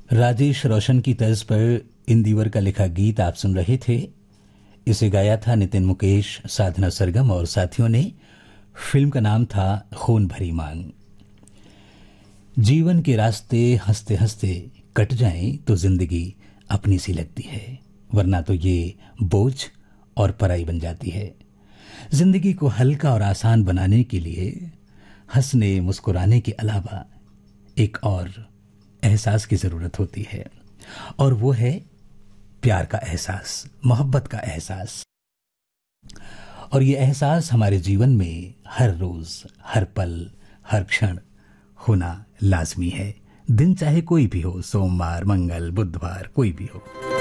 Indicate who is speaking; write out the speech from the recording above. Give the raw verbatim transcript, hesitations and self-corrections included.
Speaker 1: राजेश रोशन की तर्ज पर इंदिवर का लिखा गीत आप सुन रहे थे। इसे गाया था नितिन मुकेश, साधना सरगम और साथियों ने। फिल्म का नाम था खून भरी मांग। जीवन के रास्ते हंसते हंसते कट जाएं तो जिंदगी अपनी सी लगती है, वरना तो ये बोझ और पराई बन जाती है। जिंदगी को हल्का और आसान बनाने के लिए हंसने मुस्कुराने के अलावा एक और एहसास की जरूरत होती है, और वो है प्यार का एहसास, मोहब्बत का एहसास। और ये एहसास हमारे जीवन में हर रोज, हर पल, हर क्षण होना लाजमी है। दिन चाहे कोई भी हो, सोमवार, मंगल, बुधवार, कोई भी हो।